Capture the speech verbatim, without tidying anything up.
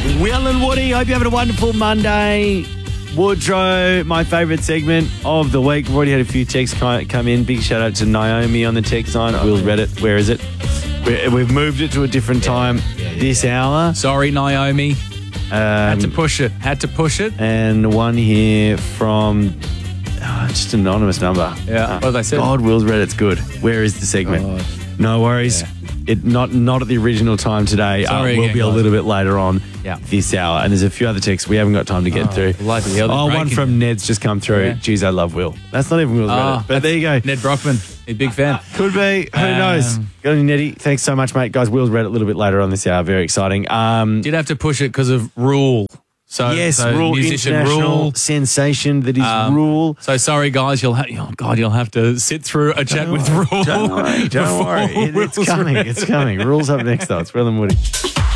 Will and Woody, hope you're having a wonderful Monday. Woodrow, my favourite segment of the week. We've already had a few texts come in. Big shout out to Naomi on the text line. Will's read it. Where is it? We've moved it to a different time yeah, yeah, this yeah. hour. Sorry, Naomi. Um, Had to push it. Had to push it. And one here from oh, just an anonymous number. Yeah. Uh, what they said? God, Will's read it's good. Where is the segment? God. No worries. Yeah. It not not at the original time today. Sorry uh, we'll again, be a guys. little bit later on yeah. this hour. And there's a few other texts we haven't got time to get oh, through. Bloody hell, oh, one from Ned's just come through. Yeah. Geez, I love Will. That's not even Will's oh, read it. But there you go. Ned Brockman. A big fan. Could be. Who um, knows? Got any Neddy? Thanks so much, mate. Guys, Will's read it a little bit later on this hour. Very exciting. Um, Did have to push it because of Rule. So, yes, so Rule, musician international Rule. sensation that is um, Rule. So sorry, guys. You'll have, oh God, you'll have to sit through a chat don't with worry, Rule. Don't worry. Don't worry. It, it's coming. Read. It's coming. Rule's up next, though. It's Will and Woody.